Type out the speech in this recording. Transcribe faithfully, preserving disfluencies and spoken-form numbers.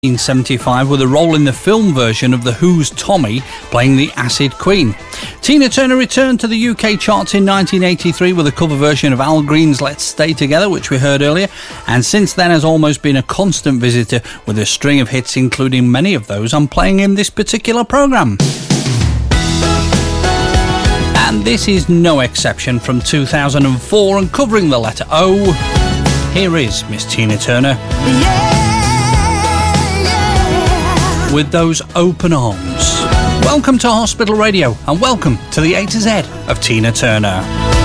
nineteen seventy-five with a role in the film version of The Who's Tommy, playing the Acid Queen. Tina Turner returned to the U K charts in nineteen eighty-three with a cover version of Al Green's Let's Stay Together, which we heard earlier, and since then has almost been a constant visitor with a string of hits, including many of those I'm playing in this particular programme. And this is no exception. From two thousand four and covering the letter O, here is Miss Tina Turner. Yeah. With those open arms. Welcome to Hospital Radio and welcome to the A to Z of Tina Turner.